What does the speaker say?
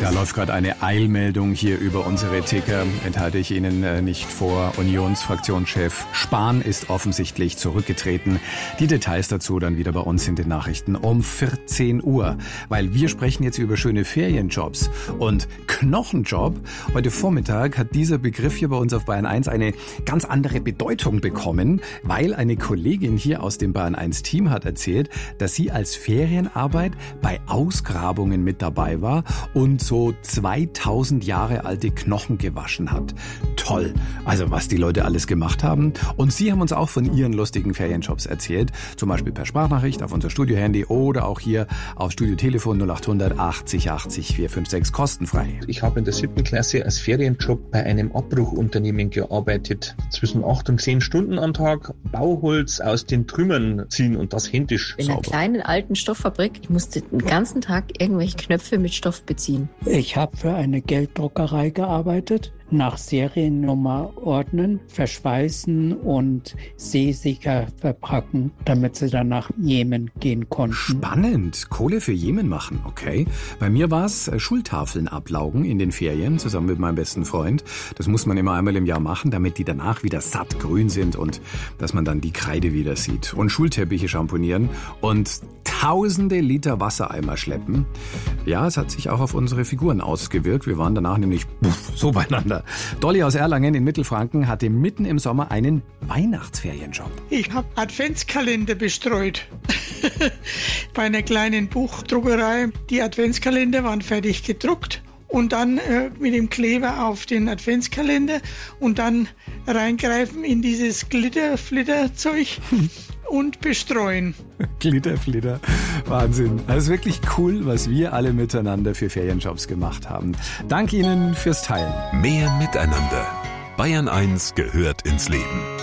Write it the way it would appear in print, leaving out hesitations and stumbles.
Da läuft gerade eine Eilmeldung hier über unsere Ticker. Enthalte ich Ihnen nicht vor. Unionsfraktionschef Spahn ist offensichtlich zurückgetreten. Die Details dazu dann wieder bei uns in den Nachrichten um 14 Uhr. Weil wir sprechen jetzt über schöne Ferienjobs und Knochenjob. Heute Vormittag hat dieser Begriff hier bei uns auf Bayern 1 eine ganz andere Bedeutung bekommen, weil eine Kollegin hier aus dem Bayern 1 Team hat erzählt, dass sie als Ferienarbeit bei Ausgrabungen mit dabei war und so 2000 Jahre alte Knochen gewaschen hat. Toll. Also was die Leute alles gemacht haben. Und sie haben uns auch von ihren lustigen Ferienjobs erzählt. Zum Beispiel per Sprachnachricht auf unser Studiohandy oder auch hier auf Studiotelefon 0800 80 80 456 kostenfrei. Ich habe in der 7. Klasse als Ferienjob bei einem Abbruchunternehmen gearbeitet. Zwischen 8 und 10 Stunden am Tag Bauholz aus den Trümmern ziehen und das händisch. In einer kleinen alten Stofffabrik. Ich musste den ganzen Tag irgendwelche Knöpfe mit Stoff beziehen. Ich habe für eine Gelddruckerei gearbeitet. Nach Seriennummer ordnen, verschweißen und seesicher verpacken, damit sie dann nach Jemen gehen konnten. Spannend. Kohle für Jemen machen, okay. Bei mir war es Schultafeln ablaugen in den Ferien, zusammen mit meinem besten Freund. Das muss man immer einmal im Jahr machen, damit die danach wieder sattgrün sind und dass man dann die Kreide wieder sieht. Und Schulteppiche schamponieren und tausende Liter Wassereimer schleppen. Ja, es hat sich auch auf unsere Figuren ausgewirkt. Wir waren danach nämlich so beieinander. Dolly aus Erlangen in Mittelfranken hatte mitten im Sommer einen Weihnachtsferienjob. Ich habe Adventskalender bestreut. Bei einer kleinen Buchdruckerei. Die Adventskalender waren fertig gedruckt. Und dann mit dem Kleber auf den Adventskalender und dann reingreifen in dieses Glitter-Flitter-Zeug und bestreuen. Glitterflitter, Wahnsinn. Das ist wirklich cool, was wir alle miteinander für Ferienjobs gemacht haben. Danke Ihnen fürs Teilen. Mehr Miteinander. Bayern 1 gehört ins Leben.